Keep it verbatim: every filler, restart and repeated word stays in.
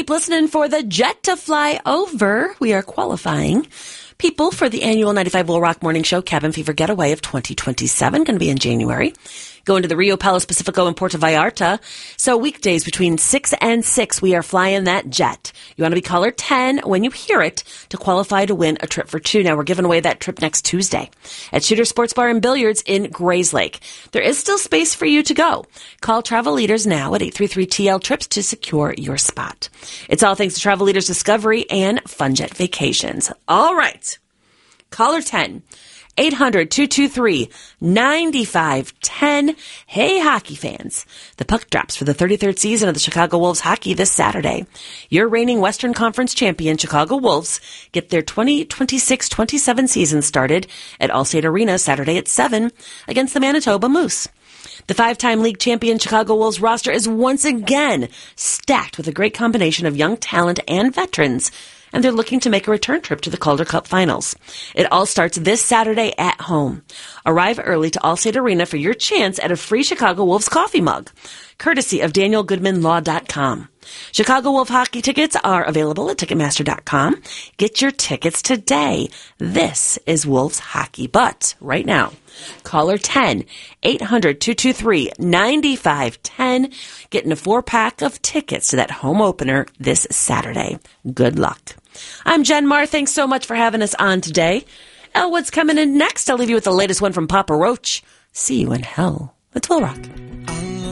keep listening for the jet to fly over. We are qualifying people for the annual ninety-five Will Rock Morning Show Cabin Fever Getaway of twenty twenty-seven, going to be in January. Going to the Rio Palos Pacifico in Puerto Vallarta. So weekdays between six and six, we are flying that jet. You want to be caller ten when you hear it to qualify to win a trip for two. Now, we're giving away that trip next Tuesday at Shooter Sports Bar and Billiards in Grayslake. There is still space for you to go. Call Travel Leaders now at eight three three T L Trips to secure your spot. It's all thanks to Travel Leaders Discovery and FunJet Vacations. All right. Caller ten. eight hundred, two two three, nine five one zero. Hey, hockey fans. The puck drops for the thirty-third season of the Chicago Wolves hockey this Saturday. Your reigning Western Conference champion, Chicago Wolves, get their twenty twenty-six twenty-seven season started at Allstate Arena Saturday at seven against the Manitoba Moose. The five-time league champion Chicago Wolves roster is once again stacked with a great combination of young talent and veterans, and they're looking to make a return trip to the Calder Cup Finals. It all starts this Saturday at home. Arrive early to Allstate Arena for your chance at a free Chicago Wolves coffee mug, courtesy of Daniel Goodman Law dot com. Chicago Wolf hockey tickets are available at Ticketmaster dot com. Get your tickets today. This is Wolves hockey. But right now, caller ten, eight hundred, two two three, nine five one zero, getting a four-pack of tickets to that home opener this Saturday. Good luck. I'm Jen Marr. Thanks so much for having us on today. Elwood's coming in next. I'll leave you with the latest one from Papa Roach. See you in hell. It's Will Rock.